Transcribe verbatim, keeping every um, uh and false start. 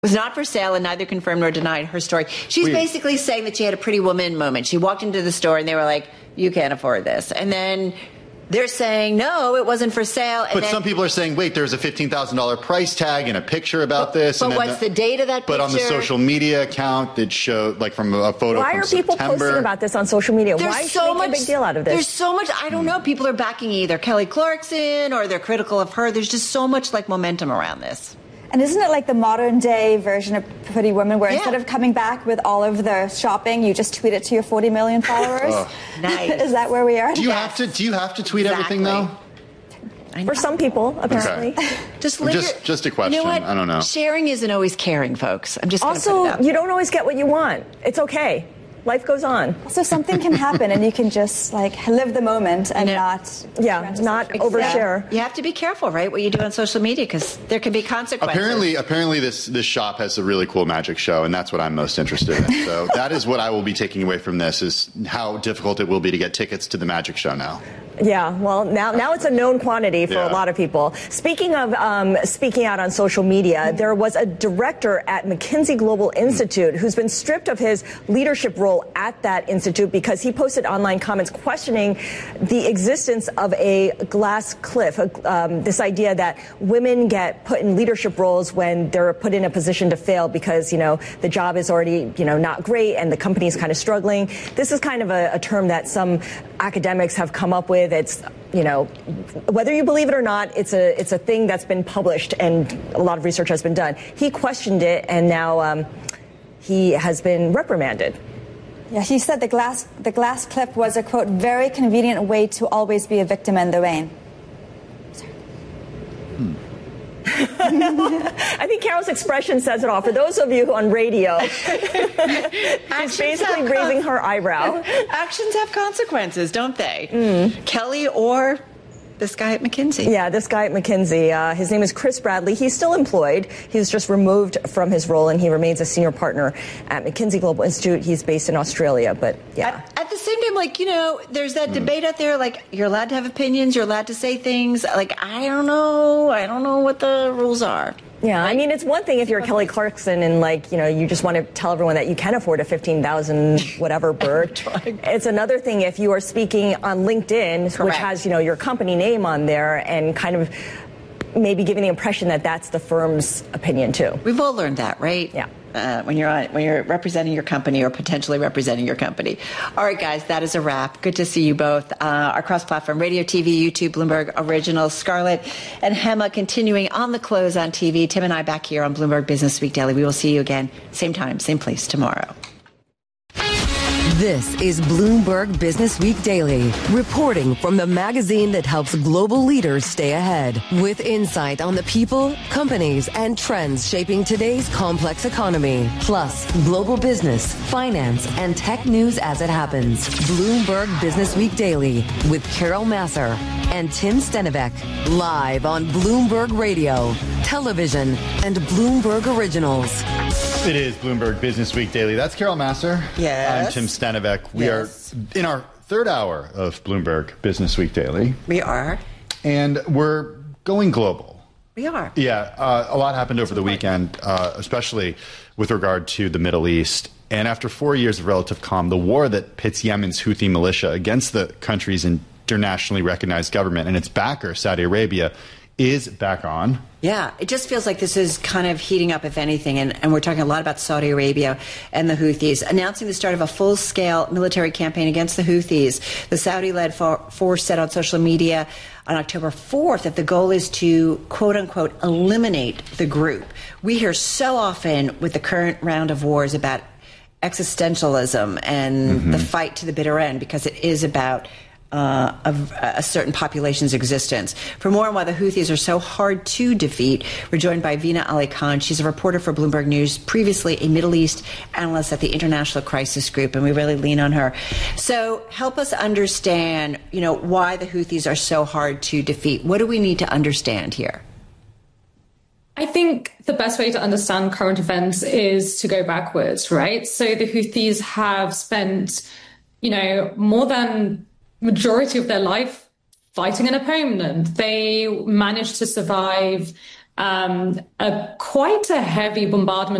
was not for sale and neither confirmed nor denied her story. She's Wait. basically saying that she had a Pretty Woman moment. She walked into the store and they were like, you can't afford this. And then they're saying, no, it wasn't for sale. And but then, some people are saying, wait, there's a fifteen thousand dollars price tag and a picture about but, this. But and what's the, the date of that but picture? But on the social media account, it showed, like, from a photo Why from are people September. posting about this on social media? There's Why is so she making much, a big deal out of this? There's so much, I don't know. People are backing either Kelly Clarkson or they're critical of her. There's just so much, like, momentum around this. And isn't it like the modern day version of Pretty Woman where yeah. instead of coming back with all of the shopping, you just tweet it to your forty million followers? Oh. Nice. Is that where we are? Do you have to, do you have to tweet exactly. everything, though? For some people, apparently. Okay. Just, just, just a question. You know what? I don't know. Sharing isn't always caring, folks. I'm just Also, put it you don't always get what you want. It's okay. Life goes on. So something can happen and you can just like live the moment and not yeah not overshare. You have to be careful, right, what you do on social media because there can be consequences. Apparently, apparently this this shop has a really cool magic show, and that's what I'm most interested in. So that is what I will be taking away from this: is how difficult it will be to get tickets to the magic show now. Yeah, well, now now it's a known quantity for yeah. a lot of people. Speaking of um, speaking out on social media, there was a director at McKinsey Global Institute who's been stripped of his leadership role at that institute because he posted online comments questioning the existence of a glass cliff, um, this idea that women get put in leadership roles when they're put in a position to fail because, you know, the job is already, you know, not great and the company is kind of struggling. This is kind of a, a term that some academics have come up with. It's, you know, whether you believe it or not, it's a it's a thing that's been published and a lot of research has been done. He questioned it and now um, he has been reprimanded. Yeah, he said the glass the glass cliff was a, quote, very convenient way to always be a victim in the rain. Hmm. I think Carol's expression says it all. For those of you on radio, she's basically raising her eyebrow. Actions have consequences, don't they? Mm. Kelly or this guy at McKinsey. Yeah, this guy at McKinsey. Uh, his name is Chris Bradley. He's still employed. He's just removed from his role, and he remains a senior partner at McKinsey Global Institute. He's based in Australia, but yeah. At, at the same time, like, you know, there's that mm. debate out there, like, you're allowed to have opinions, you're allowed to say things. Like, I don't know. I don't know what the rules are. Yeah, I mean, it's one thing if you're Kelly Clarkson and, like, you know, you just want to tell everyone that you can afford a fifteen thousand whatever bird. It's another thing if you are speaking on LinkedIn, Correct. Which has, you know, your company name on there and kind of maybe giving the impression that that's the firm's opinion, too. We've all learned that, right? Yeah. Uh, when you're on, when you're representing your company or potentially representing your company. All right, guys, that is a wrap. Good to see you both. Uh, our cross-platform radio, T V, YouTube, Bloomberg Originals, Scarlett and Hema continuing on the close on T V. Tim and I back here on Bloomberg Business Week Daily. We will see you again, same time, same place tomorrow. This is Bloomberg Business Week Daily, reporting from the magazine that helps global leaders stay ahead, with insight on the people, companies, and trends shaping today's complex economy, plus global business, finance, and tech news as it happens. Bloomberg Business Week Daily with Carol Massar and Tim Stenivek, live on Bloomberg Radio, television, and Bloomberg Originals. It is Bloomberg Business Week Daily. That's Carol Massar. Yes. I'm Tim Stenivek. We yes. are in our third hour of Bloomberg Business Week Daily. We are. And we're going global. We are. Yeah, uh, a lot happened over the weekend, uh, especially with regard to the Middle East. And after four years of relative calm, the war that pits Yemen's Houthi militia against the country's internationally recognized government and its backer, Saudi Arabia, is back on. Yeah, it just feels like this is kind of heating up, if anything, and, and we're talking a lot about Saudi Arabia and the Houthis, announcing the start of a full-scale military campaign against the Houthis. The Saudi-led force said on social media on October fourth that the goal is to, quote-unquote, eliminate the group. We hear so often with the current round of wars about existentialism and mm-hmm. the fight to the bitter end, because it is about Uh, of a certain population's existence. For more on why the Houthis are so hard to defeat, we're joined by Veena Ali Khan. She's a reporter for Bloomberg News, previously a Middle East analyst at the International Crisis Group, and we really lean on her. So help us understand, you know, why the Houthis are so hard to defeat. What do we need to understand here? I think the best way to understand current events is to go backwards, right? So the Houthis have spent, you know, more than majority of their life fighting an opponent. They managed to survive um, a quite a heavy bombardment